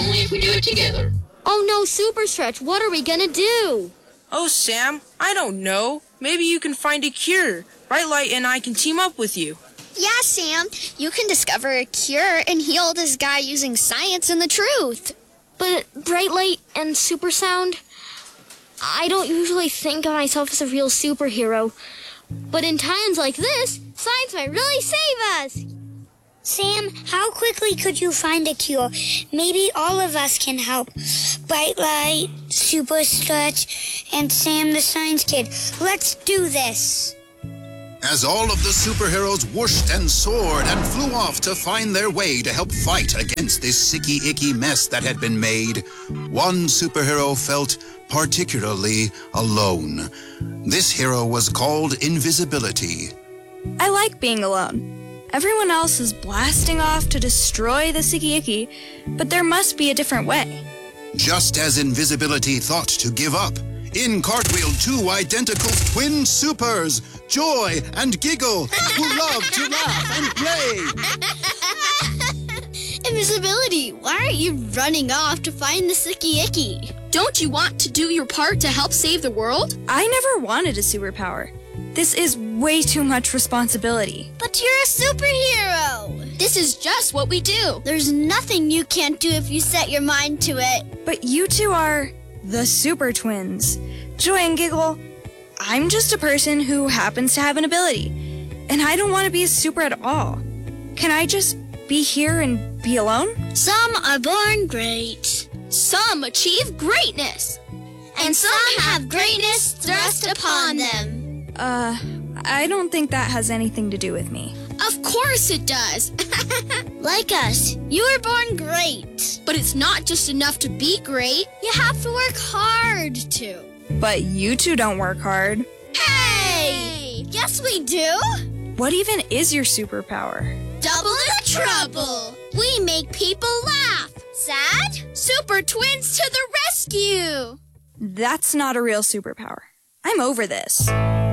only if we do it together. Oh no, Super Stretch, what are we gonna do? Oh, Sam, I don't know. Maybe you can find a cure. Bright Light and I can team up with you. Yeah, Sam, you can discover a cure and heal this guy using science and the truth. But Bright Light and Super Sound, I don't usually think of myself as a real superhero. But in times like this, science might really save us. Sam, how quickly could you find a cure? Maybe all of us can help. Bright Light, Super Stretch, and Sam the Science Kid. Let's do this. As all of the superheroes whooshed and soared and flew off to find their way to help fight against this sicky icky mess that had been made, one superhero felt particularly alone. This hero was called Invisibility. I like being alone. Everyone else is blasting off to destroy the Sicky Icky, but there must be a different way. Just as Invisibility thought to give up, in cartwheeled two identical twin supers, Joy and Giggle, who love to laugh and play. Invisibility, why aren't you running off to find the Sicky Icky? Don't you want to do your part to help save the world? I never wanted a superpower. This is way too much responsibility. But you're a superhero. This is just what we do. There's nothing you can't do if you set your mind to it. But you two are the Super Twins. Joy and Giggle, I'm just a person who happens to have an ability. And I don't want to be a super at all. Can I just be here and be alone? Some are born great. Some achieve greatness. And some have greatness thrust upon them. I don't think that has anything to do with me. Of course it does. Like us, you were born great. But it's not just enough to be great. You have to work hard too. But you two don't work hard. Hey! Yes, we do. What even is your superpower? Double the trouble. We make people laugh. Sad? Super Twins to the rescue. That's not a real superpower. I'm over this.